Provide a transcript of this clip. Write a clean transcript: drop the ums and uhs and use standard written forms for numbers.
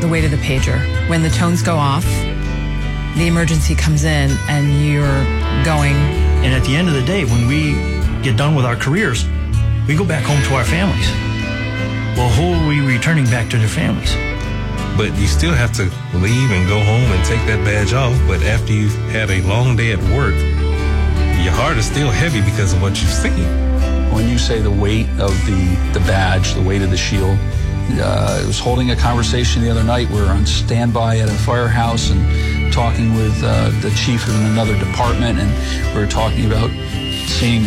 the weight of the pager. When the tones go off, the emergency comes in and you're going. And at the end of the day, when we get done with our careers, we go back home to our families. Well, who are we returning back to their families? But you still have to leave and go home and take that badge off. But after you've had a long day at work, your heart is still heavy because of what you've seen. When you say the weight of the badge, the weight of the shield, I was holding a conversation the other night. We were on standby at a firehouse and talking with the chief in another department, and we were talking about seeing